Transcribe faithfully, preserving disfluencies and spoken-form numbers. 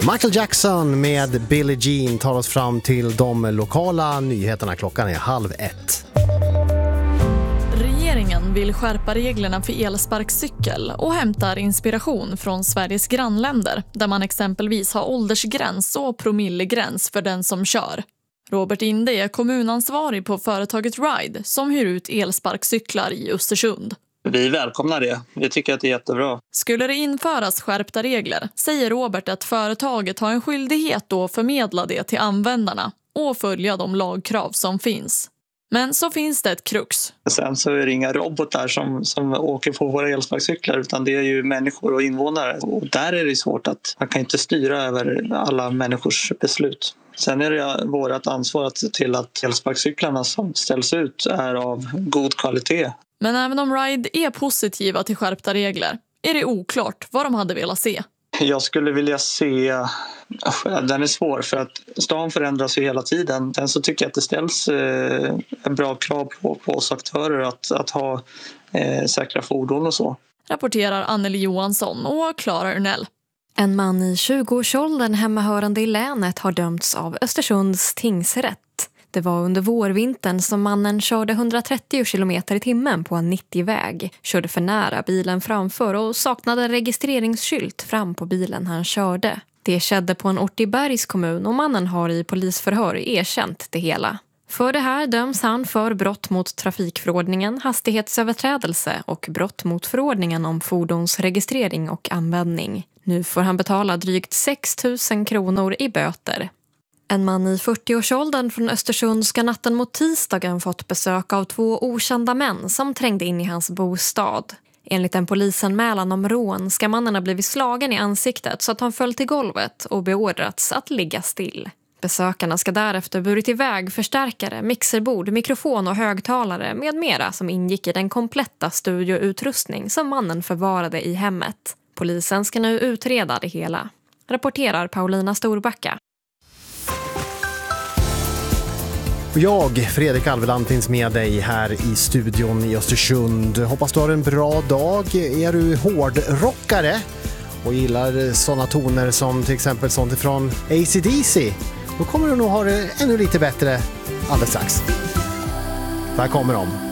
Michael Jackson med Billie Jean tar oss fram till de lokala nyheterna. Klockan är halv ett. Regeringen vill skärpa reglerna för elsparkcykel och hämtar inspiration från Sveriges grannländer där man exempelvis har åldersgräns och promillegräns för den som kör. Robert Inde är kommunansvarig på företaget Ride som hyr ut elsparkcyklar i Östersund. Vi välkomnar det. Vi tycker att det är jättebra. Skulle det införas skärpta regler säger Robert att företaget har en skyldighet att förmedla det till användarna och följa de lagkrav som finns. Men så finns det ett krux. Sen så är det inga robotar som, som åker på våra elsparkcyklar utan det är ju människor och invånare. Och där är det svårt att man kan inte styra över alla människors beslut. Sen är det vårt ansvar att se till att elsparkcyklarna som ställs ut är av god kvalitet. Men även om Ride är positiva till skärpta regler är det oklart vad de hade velat se. Jag skulle vilja se, den är svår för att stan förändras ju hela tiden. Sen så tycker jag att det ställs eh, en bra krav på, på oss aktörer att, att ha eh, säkra fordon och så. Rapporterar Anneli Johansson och Klara Urnell. En man i tjugoårsåldern hemmahörande i länet har dömts av Östersunds tingsrätt. Det var under vårvintern som mannen körde hundratrettio kilometer i timmen på en nittio-väg, körde för nära bilen framför och saknade registreringsskylt fram på bilen han körde. Det skedde på en ort i Bergs kommun och mannen har i polisförhör erkänt det hela. För det här döms han för brott mot trafikförordningen, hastighetsöverträdelse och brott mot förordningen om fordonsregistrering och användning. Nu får han betala drygt sex tusen kronor i böter. En man i fyrtioårsåldern från Östersund ska natten mot tisdagen fått besök av två okända män som trängde in i hans bostad. Enligt en polisanmälan om rån ska mannen ha blivit slagen i ansiktet så att han föll till golvet och beordrats att ligga still. Besökarna ska därefter burit iväg förstärkare, mixerbord, mikrofon och högtalare med mera som ingick i den kompletta studioutrustning som mannen förvarade i hemmet. Polisen ska nu utreda det hela. Rapporterar Paulina Storbacka. Jag, Fredrik Alveland, finns med dig här i studion i Östersund. Hoppas du har en bra dag. Är du hårdrockare och gillar sådana toner som till exempel sånt ifrån A C D C, då kommer du nog ha det ännu lite bättre alldeles strax. Där kommer de.